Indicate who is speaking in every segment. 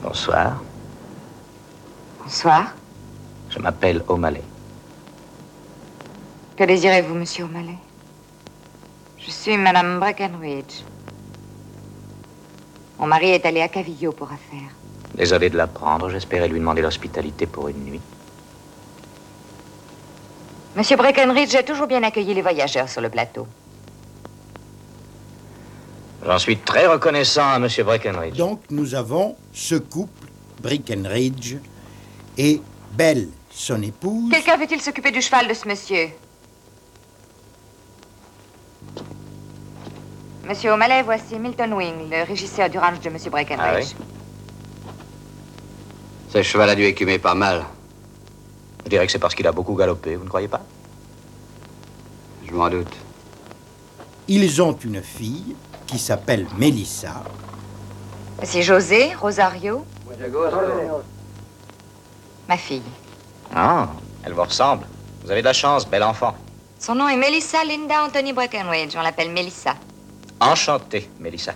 Speaker 1: Bonsoir.
Speaker 2: Bonsoir.
Speaker 1: Je m'appelle O'Malley.
Speaker 2: Que désirez-vous, monsieur O'Malley? Je suis Madame Breckenridge. Mon mari est allé à Cavillo pour affaires.
Speaker 1: Désolé de l'apprendre, j'espérais lui demander l'hospitalité pour une nuit.
Speaker 2: Monsieur Breckenridge a toujours bien accueilli les voyageurs sur le plateau.
Speaker 1: J'en suis très reconnaissant à monsieur Breckenridge.
Speaker 3: Donc, nous avons ce couple, Breckenridge, et Belle, son épouse.
Speaker 2: Quelqu'un veut-il s'occuper du cheval de ce monsieur? Monsieur O'Malley, voici Milton Wing, le régisseur du ranch de monsieur Breckenridge.
Speaker 1: Ah oui?
Speaker 4: Ce cheval a dû écumer pas mal.
Speaker 1: Je dirais que c'est parce qu'il a beaucoup galopé, vous ne croyez pas?
Speaker 4: Je m'en doute.
Speaker 3: Ils ont une fille qui s'appelle Melissa.
Speaker 2: C'est José, Rosario. Ma fille.
Speaker 1: Ah, elle vous ressemble. Vous avez de la chance, bel enfant.
Speaker 2: Son nom est Melissa Linda Anthony Breckenridge. On l'appelle Melissa.
Speaker 1: Enchanté, Melissa.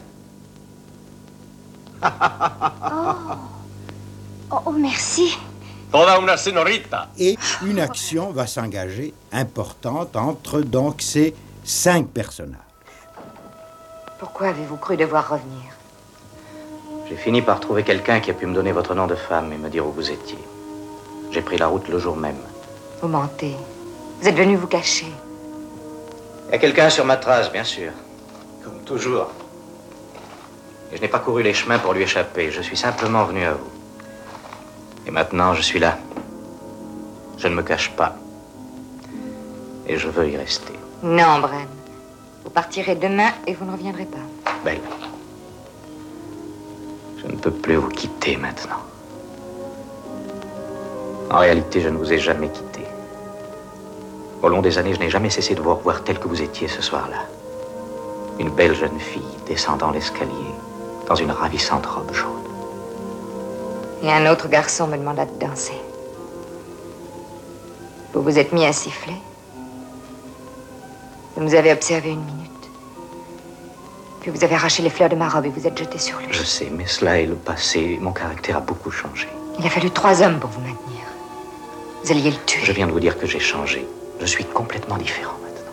Speaker 2: Oh, merci.
Speaker 5: Toda una señorita.
Speaker 3: Et une action va s'engager importante entre donc ces 5 personnages.
Speaker 2: Pourquoi avez-vous cru devoir revenir?
Speaker 1: J'ai fini par trouver quelqu'un qui a pu me donner votre nom de femme et me dire où vous étiez. J'ai pris la route le jour même.
Speaker 2: Vous mentez. Vous êtes venu vous cacher.
Speaker 1: Il y a quelqu'un sur ma trace, bien sûr. Comme toujours. Et je n'ai pas couru les chemins pour lui échapper. Je suis simplement venu à vous. Et maintenant, je suis là. Je ne me cache pas. Et je veux y rester.
Speaker 2: Non, Bren. Vous partirez demain et vous ne reviendrez pas.
Speaker 1: Belle. Je ne peux plus vous quitter maintenant. En réalité, je ne vous ai jamais quitté. Au long des années, je n'ai jamais cessé de vous revoir tel que vous étiez ce soir-là. Une belle jeune fille descendant l'escalier dans une ravissante robe jaune.
Speaker 2: Et un autre garçon me demanda de danser. Vous vous êtes mis à siffler. Vous nous avez observé une minute. Puis vous avez arraché les fleurs de ma robe et vous êtes jeté sur lui.
Speaker 1: Je sais, mais cela est le passé. Mon caractère a beaucoup changé.
Speaker 2: Il a fallu 3 hommes pour vous maintenir. Vous alliez le tuer.
Speaker 1: Je viens de vous dire que j'ai changé. Je suis complètement différent maintenant.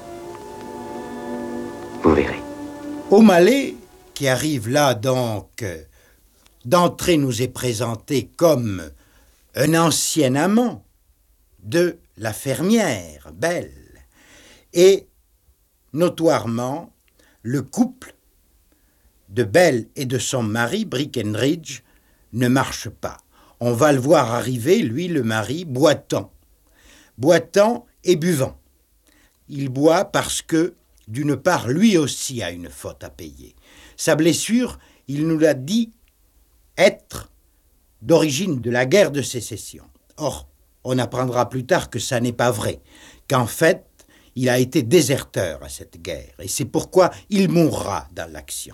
Speaker 1: Vous verrez.
Speaker 3: O'Malley, qui arrive là donc, d'entrée nous est présenté comme un ancien amant de la fermière, Belle. Et notoirement, le couple de Belle et de son mari, Breckenridge, ne marche pas. On va le voir arriver, lui, le mari, boitant et buvant. Il boit parce que, d'une part, lui aussi a une faute à payer. Sa blessure, il nous l'a dit, être d'origine de la guerre de sécession. Or, on apprendra plus tard que ça n'est pas vrai, qu'en fait, il a été déserteur à cette guerre, et c'est pourquoi il mourra dans l'action.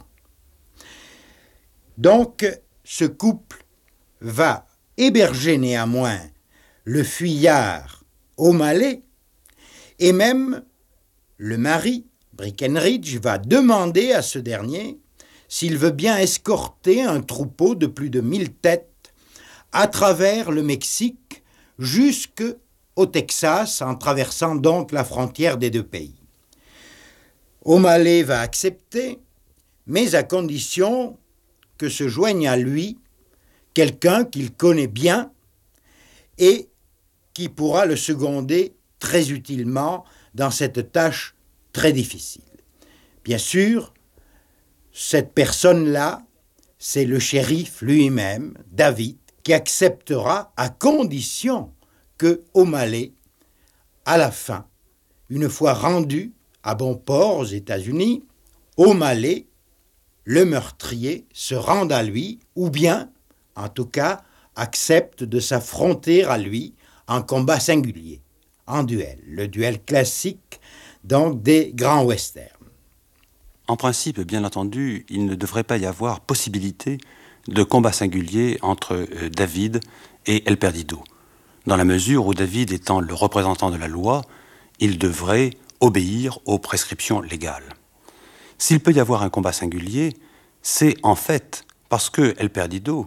Speaker 3: Donc, ce couple va héberger néanmoins le fuyard O'Malley, et même le mari, Breckenridge, va demander à ce dernier s'il veut bien escorter un troupeau de plus de 1000 têtes à travers le Mexique jusqu'au Texas, en traversant donc la frontière des 2 pays. O'Malley va accepter, mais à condition que se joigne à lui quelqu'un qu'il connaît bien et qui pourra le seconder très utilement dans cette tâche très difficile. Bien sûr, cette personne-là, c'est le shérif lui-même, David, qui acceptera à condition que O'Malley, à la fin, une fois rendu à bon port aux États-Unis, O'Malley, le meurtrier, se rende à lui, ou bien, en tout cas, accepte de s'affronter à lui en combat singulier, en duel, le duel classique donc des grands westerns.
Speaker 6: En principe, bien entendu, il ne devrait pas y avoir possibilité de combat singulier entre David et El Perdido, dans la mesure où David étant le représentant de la loi, il devrait obéir aux prescriptions légales. S'il peut y avoir un combat singulier, c'est en fait parce que El Perdido,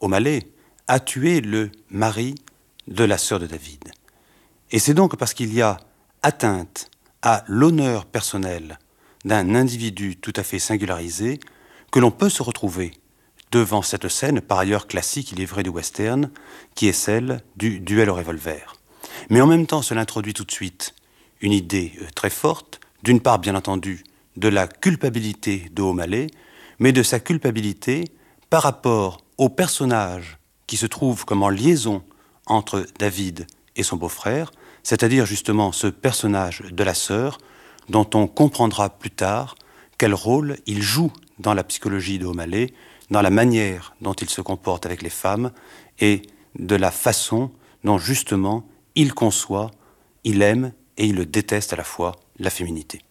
Speaker 6: O'Malley a tué le mari de la sœur de David. Et c'est donc parce qu'il y a atteinte à l'honneur personnel d'un individu tout à fait singularisé que l'on peut se retrouver devant cette scène, par ailleurs classique, il est vrai, du western, qui est celle du duel au revolver. Mais en même temps, cela introduit tout de suite une idée très forte, d'une part, bien entendu, de la culpabilité de O'Malley, mais de sa culpabilité par rapport au personnage qui se trouve comme en liaison entre David et son beau-frère, c'est-à-dire justement ce personnage de la sœur, dont on comprendra plus tard quel rôle il joue dans la psychologie de O'Malley, dans la manière dont il se comporte avec les femmes et de la façon dont justement il conçoit, il aime et il déteste à la fois la féminité.